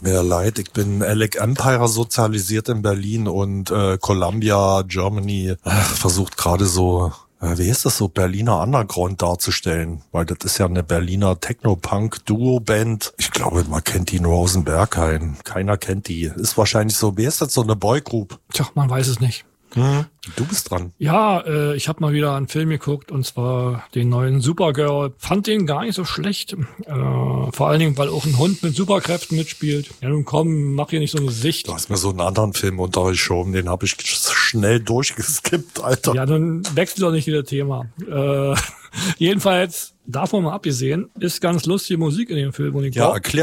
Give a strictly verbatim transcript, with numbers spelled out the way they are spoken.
mir ja leid, ich bin Alec Empire sozialisiert in Berlin und äh, Columbia, Germany, ach, versucht gerade so, äh, wie ist das so, Berliner Underground darzustellen, weil das ist ja eine Berliner Techno-Punk-Duo-Band. Ich glaube, man kennt die in Rosenberg keinen. Keiner kennt die. Ist wahrscheinlich so, wie ist das, so eine Boygroup? Tja, man weiß es nicht. Hm, du bist dran. Ja, äh, ich habe mal wieder einen Film geguckt, und zwar den neuen Supergirl. Fand den gar nicht so schlecht. Äh, vor allen Dingen, weil auch ein Hund mit Superkräften mitspielt. Ja, nun komm, mach hier nicht so eine Sicht. Du hast mir so einen anderen Film untergeschoben, den habe ich schnell durchgeskippt, Alter. Ja, dann wechselt doch nicht wieder Thema. Äh, jedenfalls, davon mal abgesehen, ist ganz lustige Musik in dem Film. Und ich Ja, glaub, erklär